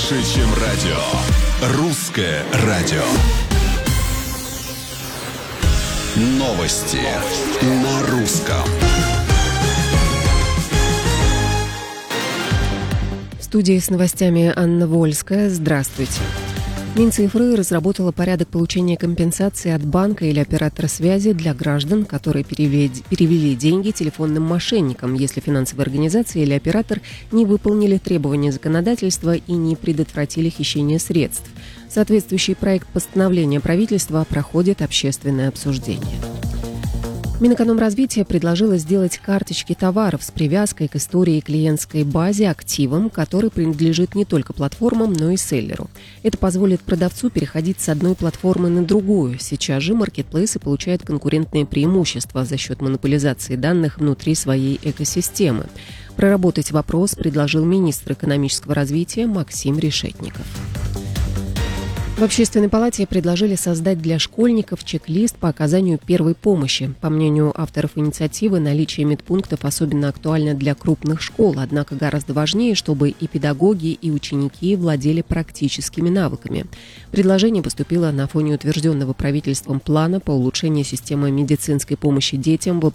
Больше, чем радио. Русское радио. Новости на русском. В студии с новостями Анна Вольская. Здравствуйте. Минцифры разработала порядок получения компенсации от банка или оператора связи для граждан, которые перевели деньги телефонным мошенникам, если финансовая организация или оператор не выполнили требования законодательства и не предотвратили хищение средств. Соответствующий проект постановления правительства проходит общественное обсуждение. Минэкономразвитие предложило сделать карточки товаров с привязкой к истории клиентской базе активам, который принадлежит не только платформам, но и селлеру. Это позволит продавцу переходить с одной платформы на другую. Сейчас же маркетплейсы получают конкурентные преимущества за счет монополизации данных внутри своей экосистемы. Проработать вопрос предложил министр экономического развития Максим Решетников. В Общественной палате предложили создать для школьников чек-лист по оказанию первой помощи. По мнению авторов инициативы, наличие медпунктов особенно актуально для крупных школ, однако гораздо важнее, чтобы и педагоги, и ученики владели практическими навыками. Предложение поступило на фоне утвержденного правительством плана по улучшению системы медицинской помощи детям в